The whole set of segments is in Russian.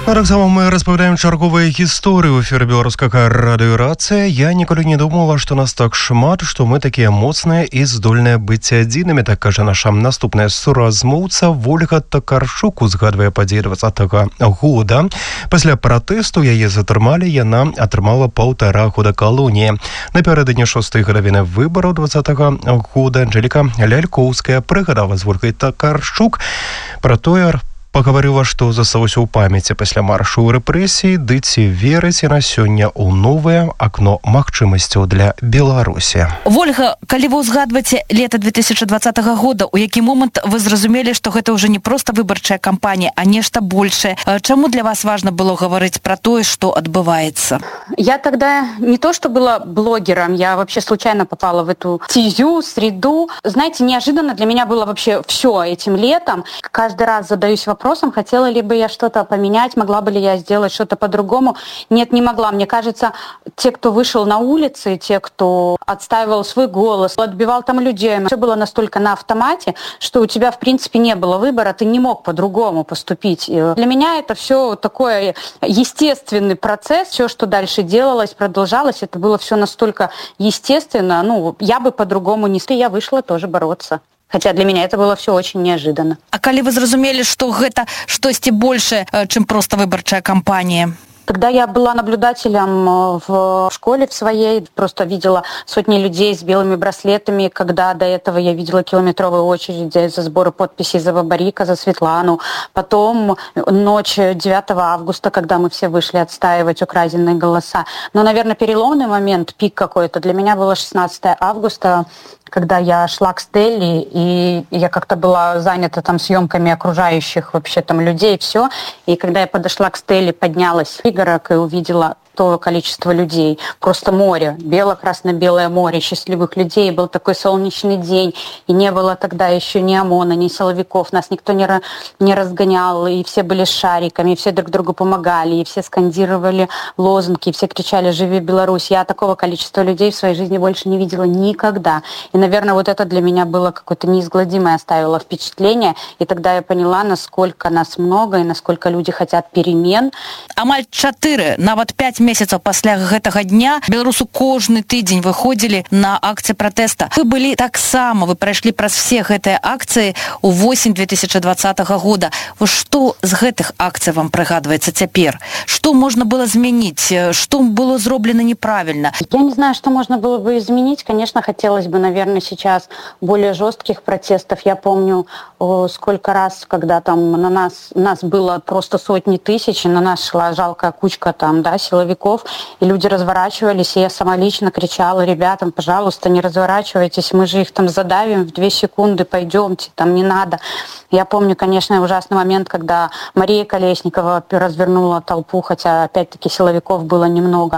Так само мы распавядаем чарговыя гісторыі ў эфіры беларускага радыёрацыя. Я ніколі не думала, што нас так шмат, што мы такія моцныя і здольныя быць адзінымі, так кажа наша наступная суразмоўца Вольга Такарчук, узгадвае падзеі 20-го года. Пасля пратэсту яе затрымалі, яна атрымала 1,5 года калоніі. Напярэдадні 6-й гадавіны выбараў 20-го года Анжэліка Лялькоўская прыгадала з Вольгай Такарчук пра тое, пагаварыла, што засталося ў памяці пасля маршу рэпрэсій, ды ці верыць яна сёння ў новае акно магчымасцяў для Беларусі. Вольга, калі вы ўзгадваеце лета 2020 года, у які момант вы зразумелі, што гэта ўжо не проста выбарчая кампанія, а нешта большее? Чаму для вас важна было гаварыць пра тое, што адбываецца? Я тогда не то, что была блогером, я вообще случайно попала в эту стезю, среду. Знаете, неожиданно для меня было вообще все этим летом. Каждый раз задаюсь вопросом, хотела ли бы я что-то поменять, могла бы ли я сделать что-то по-другому. Нет, не могла. Мне кажется, те, кто вышел на улицы, те, кто отстаивал свой голос, отбивал там людей, все было настолько на автомате, что у тебя, в принципе, не было выбора, ты не мог по-другому поступить. И для меня это все такой естественный процесс, все, что дальше делалось, продолжалось, это было все настолько естественно. Я бы по-другому не... Я вышла тоже бороться. Хотя для меня это было все очень неожиданно. А калі вы зразумелі, што гэта штосьці большее, чым проста выбарчая кампанія? Когда я была наблюдателем в школе в своей, просто видела сотни людей с белыми браслетами, когда до этого я видела километровые очереди за сборы подписей за Бабарика, за Светлану. Потом ночь 9 августа, когда мы все вышли отстаивать украденные голоса. Но, наверное, переломный момент, пик какой-то для меня было 16 августа, когда я шла к Стелле, и я как-то была занята там съемками окружающих вообще там людей, все. И когда я подошла к Стелле, поднялась в пригорок и увидела то количество людей, просто море, бело-красно-белое море счастливых людей. Был такой солнечный день, и не было тогда еще ни ОМОНа, ни силовиков, нас никто не разгонял, и все были с шариками, и все друг другу помогали, и все скандировали лозунги, и все кричали «Живи Беларусь!». Я такого количества людей в своей жизни больше не видела никогда. И, наверное, вот это для меня было какое-то неизгладимое, оставило впечатление, и тогда я поняла, насколько нас много, и насколько люди хотят перемен. Амаль 4, нават 5 месяцаў пасля гэтага дня беларусу кожны тыдзень выходзілі на акцыі пратэста. Вы былі таксама, вы прайшлі праз все гэтыя акцыі ў восень 2020 года. Што з гэтых акцый вам прыгадваецца цяпер? Што можна было змяніць? Што было зроблена неправильно? Я не знаю, что можно было бы изменить. Конечно, хотелось бы, наверное, сейчас более жестких протестов. Я помню, сколько раз, когда там нас было просто сотни тысяч, и на нас шла жалкая кучка там, силовиков, и люди разворачивались, и я сама лично кричала ребятам: пожалуйста, не разворачивайтесь, мы же их там задавим в 2 секунды, пойдемте, там не надо. Я помню, конечно, ужасный момент, когда Мария Колесникова развернула толпу, хотя опять-таки силовиков было немного.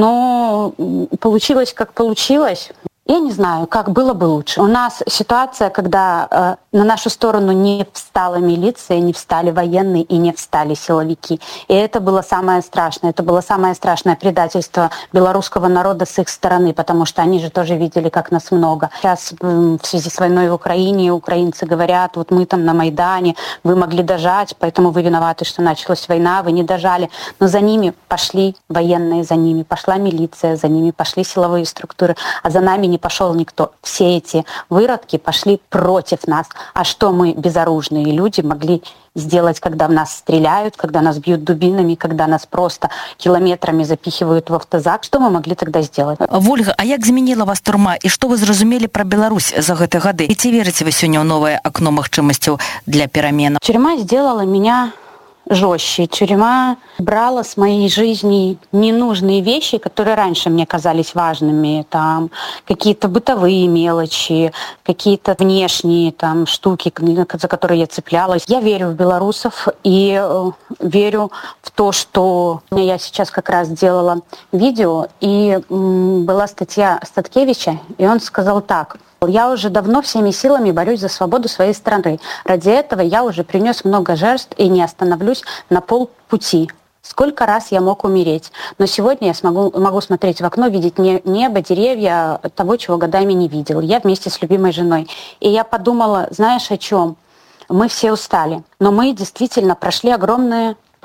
Но получилось, как получилось. Я не знаю, как было бы лучше. У нас ситуация, когда на нашу сторону не встала милиция, не встали военные и не встали силовики. И это было самое страшное. Это было самое страшное предательство белорусского народа с их стороны, потому что они же тоже видели, как нас много. Сейчас в связи с войной в Украине украинцы говорят: вот мы там на Майдане, вы могли дожать, поэтому вы виноваты, что началась война, вы не дожали. Но за ними пошли военные, за ними пошла милиция, за ними пошли силовые структуры, а за нами не пошел никто. Все эти выродки пошли против нас. А что мы, безоружные люди, могли сделать, когда в нас стреляют, когда нас бьют дубинами, когда нас просто километрами запихивают в автозак? Что мы могли тогда сделать? Вольга, а як змяніла вас турма? І што вы зразумелі пра Беларусь за гэтыя гады? І ці верыце вы сёння ў новае акно магчымасцяў для пераменаў? Тюрьма сделала меня жестче. Тюрьма брала с моей жизни ненужные вещи, которые раньше мне казались важными. Там какие-то бытовые мелочи, какие-то внешние там штуки, за которые я цеплялась. Я верю в белорусов и верю в то, что я сейчас как раз делала видео, и была статья Статкевича, и он сказал так: я уже давно всеми силами борюсь за свободу своей страны. Ради этого я уже принес много жертв и не остановлюсь на полпути. Сколько раз я мог умереть. Но сегодня я могу смотреть в окно, видеть небо, деревья, того, чего годами не видел. Я вместе с любимой женой. И я подумала, знаешь, о чем? Мы все устали, но мы действительно прошли огромный путь.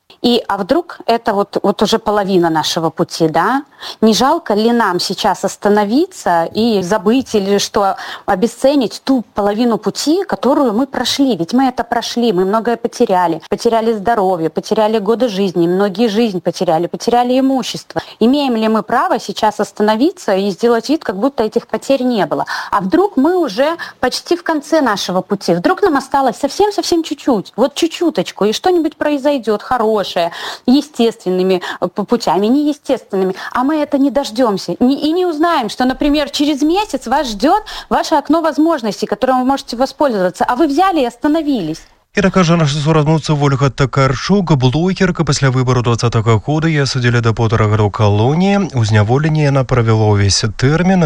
А вдруг это вот уже половина нашего пути, да? Не жалко ли нам сейчас остановиться и забыть или что, обесценить ту половину пути, которую мы прошли? Ведь мы это прошли, мы многое потеряли. Потеряли здоровье, потеряли годы жизни, многие жизнь потеряли имущество. Имеем ли мы право сейчас остановиться и сделать вид, как будто этих потерь не было? А вдруг мы уже почти в конце нашего пути? Вдруг нам осталось совсем-совсем чуть-чуть, вот чуть-чуточку, и что-нибудь произойдет хорошее, естественными путями, неестественными, а мы это не дождемся и не узнаем, что, например, через месяц вас ждет ваше окно возможностей, которым вы можете воспользоваться, а вы взяли и остановились. І так каже наша суразмовця Ольга Токарчук, блогерка. Після вибору 20-го года її судили до 1,5 року колонії. У зняволенні вона провела увесь термін.